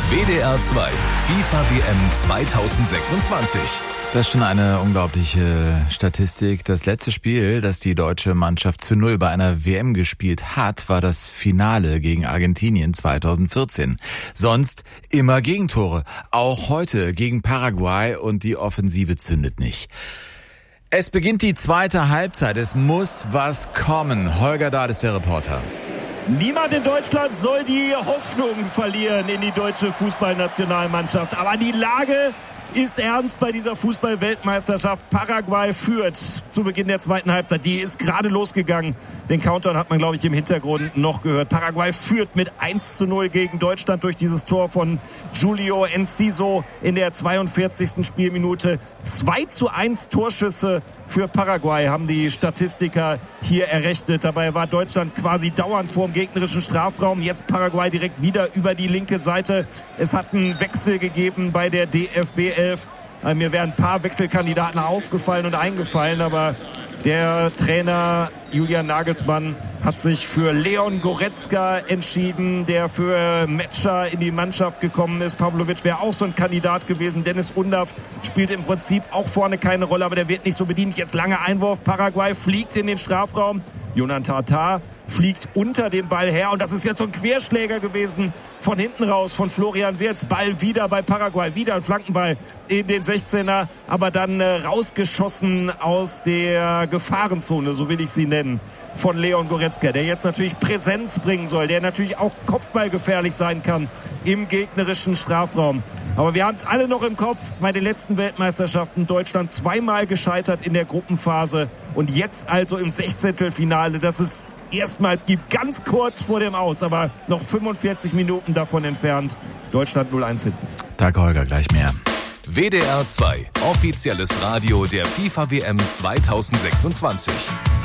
WDR 2 FIFA WM 2026. Das ist schon eine unglaubliche Statistik. Das letzte Spiel, das die deutsche Mannschaft zu 0 bei einer WM gespielt hat, war das Finale gegen Argentinien 2014. Sonst immer Gegentore. Auch heute gegen Paraguay und die Offensive zündet nicht. Es beginnt die zweite Halbzeit. Es muss was kommen. Holger Dahl ist der Reporter. Niemand in Deutschland soll die Hoffnung verlieren in die deutsche Fußballnationalmannschaft. Aber die Lage ist ernst bei dieser Fußball-Weltmeisterschaft. Paraguay führt zu Beginn der zweiten Halbzeit. Die ist gerade losgegangen. Den Countdown hat man, glaube ich, im Hintergrund noch gehört. Paraguay führt mit 1:0 gegen Deutschland durch dieses Tor von Julio Enciso in der 42. Spielminute. 2:1 Torschüsse für Paraguay haben die Statistiker hier errechnet. Dabei war Deutschland quasi dauernd vor dem gegnerischen Strafraum. Jetzt Paraguay direkt wieder über die linke Seite. Es hat einen Wechsel gegeben bei der DFB 11. Mir wären ein paar Wechselkandidaten aufgefallen und eingefallen, aber der Trainer Julian Nagelsmann hat sich für Leon Goretzka entschieden, der für Metscher in die Mannschaft gekommen ist. Pavlovic wäre auch so ein Kandidat gewesen. Dennis Undav spielt im Prinzip auch vorne keine Rolle, aber der wird nicht so bedient. Jetzt langer Einwurf. Paraguay fliegt in den Strafraum. Jonathan Tah fliegt unter dem Ball her und das ist jetzt so ein Querschläger gewesen von hinten raus von Florian Wirtz. Ball wieder bei Paraguay, wieder ein Flankenball in den 16er, aber dann rausgeschossen aus der Gefahrenzone, so will ich sie nennen, von Leon Goretzka, der jetzt natürlich Präsenz bringen soll, der natürlich auch kopfballgefährlich sein kann im gegnerischen Strafraum. Aber wir haben es alle noch im Kopf, bei den letzten Weltmeisterschaften Deutschland zweimal gescheitert in der Gruppenphase und jetzt also im 16. dass es erstmals gibt, ganz kurz vor dem Aus, aber noch 45 Minuten davon entfernt. Deutschland 0-1 hinten. Danke, Holger, gleich mehr. WDR 2, offizielles Radio der FIFA WM 2026.